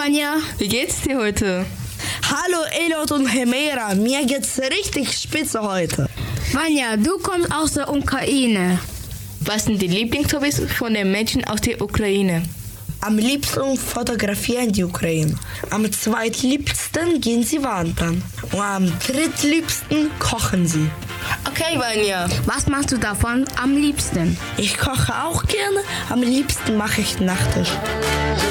Vanya. Wie geht's dir heute? Hallo Elot und Hemera, mir geht's richtig spitze heute. Vanya, du kommst aus der Ukraine. Was sind die Lieblingshobbys von den Menschen aus der Ukraine? Am liebsten fotografieren die Ukraine. Am zweitliebsten gehen sie wandern. Und am drittliebsten kochen sie. Okay, Vanya. Was machst du davon am liebsten? Ich koche auch gerne, am liebsten mache ich Nachtisch.